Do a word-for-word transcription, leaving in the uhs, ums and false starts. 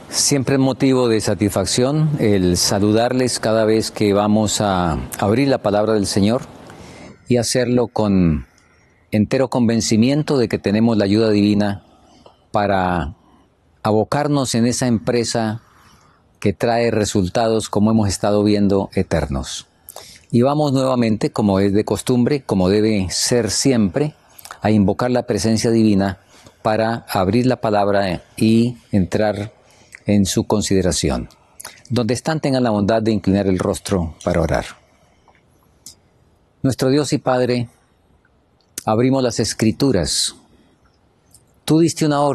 Siempre es motivo de satisfacción el saludarles cada vez que vamos a abrir la palabra del Señor y hacerlo con entero convencimiento de que tenemos la ayuda divina para abocarnos en esa empresa que trae resultados, como hemos estado viendo, eternos. Y vamos nuevamente, como es de costumbre, como debe ser siempre, a invocar la presencia divina para abrir la palabra y entrar en su consideración. Donde están, tengan la bondad de inclinar el rostro para orar. Nuestro Dios y Padre, abrimos las Escrituras. Tú diste una orden